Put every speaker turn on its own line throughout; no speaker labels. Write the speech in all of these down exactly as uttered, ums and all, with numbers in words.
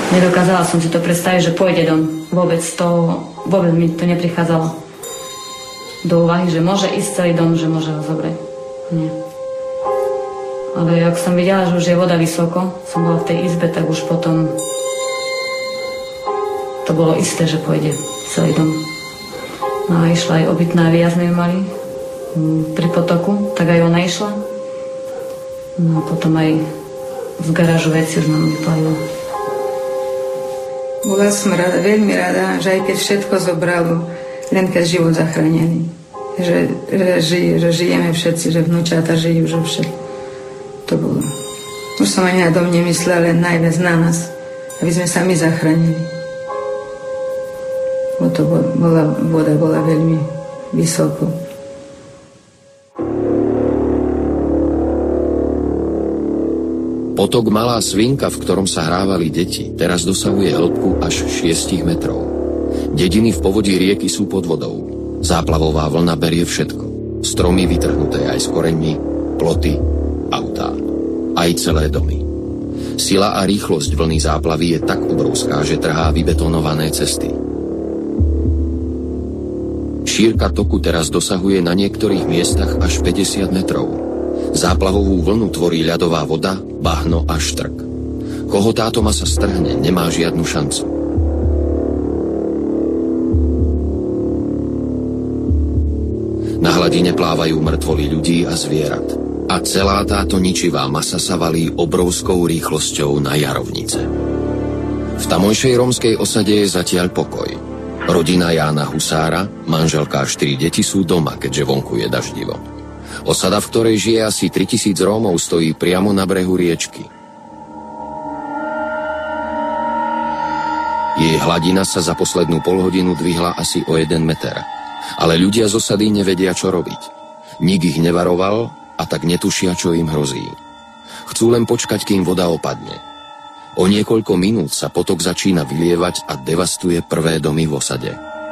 Nedokázala som si to predstaviť, že pôjde dom. Vôbec to, vôbec mi to neprichádzalo do úvahy, že môže ísť celý dom, že môže ho zobrať. Nie. Ale ak som videla, že už je voda vysoko, som bola v tej izbe, tak už potom to bolo isté, že pôjde celý dom. No a išla aj obytná výjazd sme mali pri potoku, tak aj ona išla. No a potom aj z garážu veci už nám vyplavilo.
Bola som rada, veľmi rada, že aj keď všetko zobralo, len keď život zachránili. Že, že, žije, že žijeme všetci, že vnúčata žijú, že všetko. To bolo. Už som ani na dom nemyslela, len najviac na nás, aby sme sami zachránili. Bo to bola, voda bola veľmi vysoko.
Potok Malá Svinka, v ktorom sa hrávali deti, teraz dosahuje hĺbku až šesť metrov. Dediny v povodí rieky sú pod vodou. Záplavová vlna berie všetko. Stromy vytrhnuté aj z koreňmi, ploty, autá. Aj celé domy. Sila a rýchlosť vlny záplavy je tak obrovská, že trhá vybetonované cesty. Šírka toku teraz dosahuje na niektorých miestach až päťdesiat metrov. Záplavovú vlnu tvorí ľadová voda, bahno a štrk. Koho táto masa strhne, nemá žiadnu šancu. Na hladine plávajú mŕtvoly ľudí a zvierat. A celá táto ničivá masa sa valí obrovskou rýchlosťou na Jarovnice. V tamojšej rómskej osade je zatiaľ pokoj. Rodina Jána Husára, manželka a štyri deti sú doma, keďže vonku je daždivo. Osada, v ktorej žije asi tritisíc Rómov, stojí priamo na brehu riečky. Jej hladina sa za poslednú polhodinu dvihla asi o jeden meter. Ale ľudia z osady nevedia, čo robiť. Nik ich nevaroval a tak netušia, čo im hrozí. Chcú len počkať, kým voda opadne. O niekoľko minút sa potok začína vylievať a devastuje prvé domy v osade.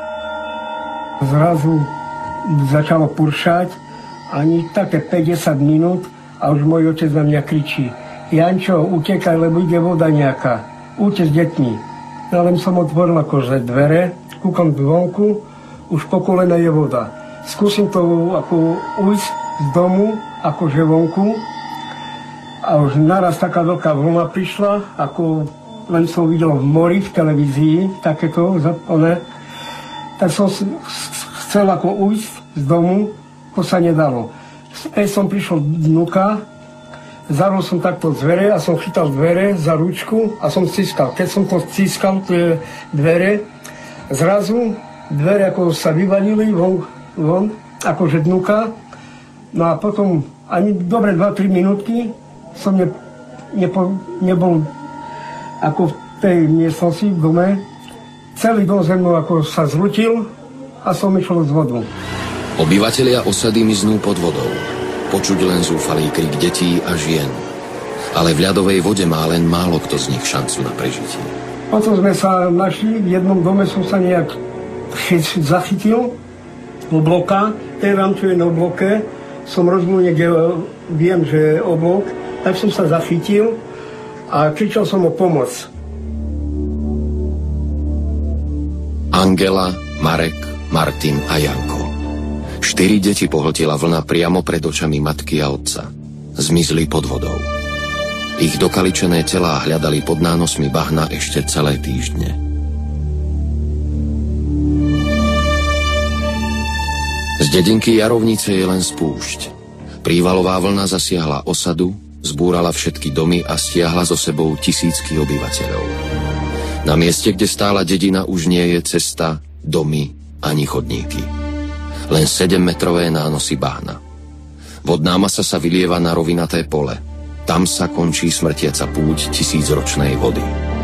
Zrazu začalo puršať. Ani také päťdesiat minút a už môj otec na mňa kričí: Jančo, utekaj, lebo ide voda nejaká. Utek s deťmi. No len som otvoril akože dvere, kúkam zvonku, už po kolena je voda. Skúsim to ako ujsť z domu, akože vonku. A už naraz taká veľká vlna prišla, ako len som videl v mori, v televízii, takéto, one. Tak som chcel ako ujsť z domu, to sa nedalo. Keď som prišiel dnuka, zarol som takto dvere a som chytal dvere za ručku a som ciskal. Keď som to ciskal, tie dvere, zrazu dvere ako sa vyvalili von, von akože dnuka. No a potom ani dobre dva tri minútky som ne, nepo, nebol ako v tej miestnosti v dome. Celý dom ze mnou ako sa zrutil a som išiel z vodu.
Obyvatelia osady miznú pod vodou. Počuť len zúfalý krik detí a žien. Ale v ľadovej vode má len málo kto z nich šancu na prežitie.
Potom sme sa našli, v jednom dome som sa nejak zachytil obloka, teraz čo je na obloke, som rozumel, niekde viem, že je oblok, tak som sa zachytil a kričal som o pomoc.
Angela, Marek, Martin a Janko. Štyri deti pohltila vlna priamo pred očami matky a otca. Zmizli pod vodou. Ich dokaličené telá hľadali pod nánosmi bahna ešte celé týždne. Z dedinky Jarovnice je len spúšť. Prívalová vlna zasiahla osadu, zbúrala všetky domy a stiahla so sebou tisícky obyvateľov. Na mieste, kde stála dedina, už nie je cesta, domy ani chodníky. Len sedemmetrové nánosy bahna. Vodná masa sa vylieva na rovinaté pole. Tam sa končí smrtiaca púť tisícročnej vody.